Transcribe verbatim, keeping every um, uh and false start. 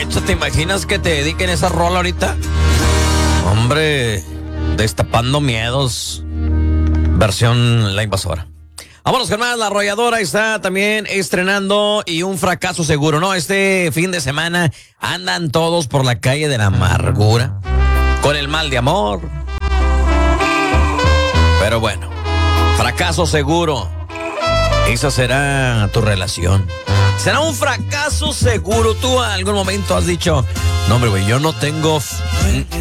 fecha, ¿te imaginas que te dediquen esa rola ahorita? Hombre, destapando miedos, versión La Invasora. Vámonos con más, La Arrolladora está también estrenando y un fracaso seguro, ¿no? Este fin de semana andan todos por la calle de la amargura, con el mal de amor. Pero bueno, fracaso seguro. Esa será tu relación. Será un fracaso seguro. Tú en algún momento has dicho, no hombre, güey, yo no tengo,